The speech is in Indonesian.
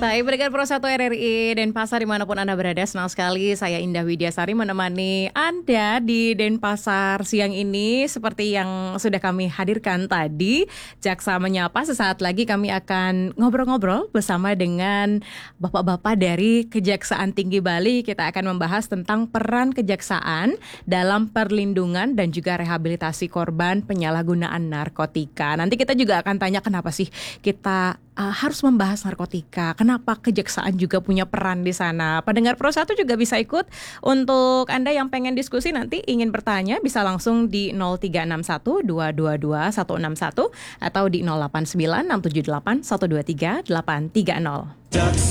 Baik, pendengar Pro 1 RRI Denpasar dimanapun Anda berada, senang sekali saya Indah Widiasari menemani Anda di Denpasar siang ini. Seperti yang sudah kami hadirkan tadi, Jaksa Menyapa, sesaat lagi kami akan ngobrol-ngobrol bersama dengan bapak-bapak dari Kejaksaan Tinggi Bali. Kita akan membahas tentang peran kejaksaan dalam perlindungan dan juga rehabilitasi korban penyalahgunaan narkotika. Nanti kita juga akan tanya kenapa sih kita harus membahas narkotika. Kenapa kejaksaan juga punya peran di sana? Pendengar Pro 1 juga bisa ikut. Untuk Anda yang pengen diskusi nanti ingin bertanya bisa langsung di 0361 222 161 atau di 089 678 123 830.